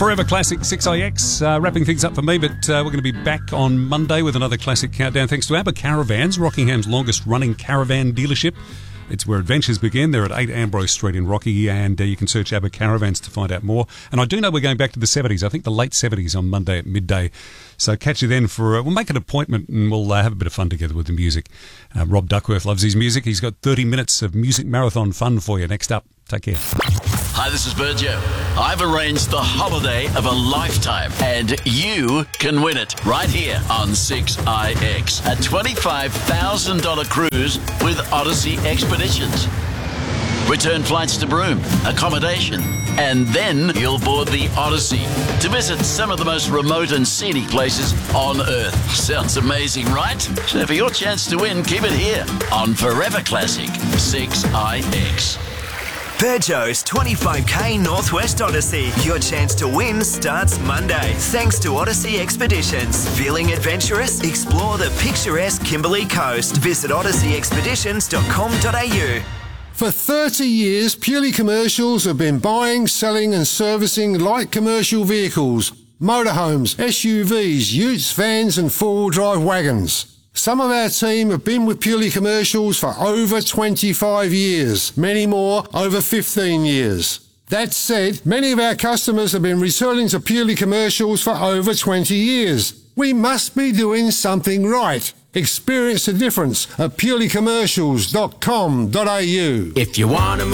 Forever Classic 6IX, wrapping things up for me, but we're going to be back on Monday with another classic countdown thanks to ABBA Caravans, Rockingham's longest running caravan dealership. It's where adventures begin. They're at 8 Ambrose Street in Rocky, and you can search ABBA Caravans to find out more. And I do know we're going back to the 70s, I think the late 70s on Monday at midday. So catch you then for, we'll make an appointment and we'll have a bit of fun together with the music. Rob Duckworth loves his music. He's got 30 minutes of music marathon fun for you. Next up, take care. Hi, this is Burjo. I've arranged the holiday of a lifetime, and you can win it right here on 6IX. A $25,000 cruise with Odyssey Expeditions. Return flights to Broome, accommodation, and then you'll board the Odyssey to visit some of the most remote and scenic places on Earth. Sounds amazing, right? So for your chance to win, keep it here on Forever Classic 6IX. Burjo's 25k Northwest Odyssey. Your chance to win starts Monday, thanks to Odyssey Expeditions. Feeling adventurous? Explore the picturesque Kimberley Coast. Visit odysseyexpeditions.com.au. For 30 years, Purely Commercials have been buying, selling and servicing light commercial vehicles, motorhomes, SUVs, utes, vans and four-wheel drive wagons. Some of our team have been with Purely Commercials for over 25 years, many more over 15 years. That said, many of our customers have been returning to Purely Commercials for over 20 years. We must be doing something right. Experience the difference at purelycommercials.com.au. If you want to